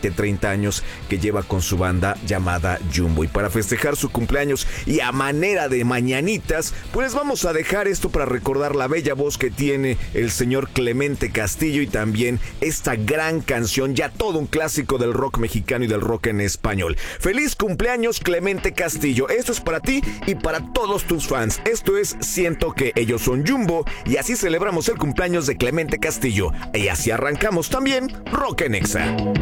20, 30 años que lleva con su banda llamada Jumbo. Y para festejar su cumpleaños y a manera de mañanitas, pues vamos a dejar esto para recordar la bella voz que tiene el señor Clemente Castillo y también esta gran canción, ya todo un clásico del rock mexicano y del rock en español. Feliz cumpleaños, Clemente Castillo. Esto es para ti y para todos tus fans. Esto es Siento que ellos son Jumbo y así celebramos el cumpleaños de Clemente Castillo. Y así arrancamos también Rock en Exa.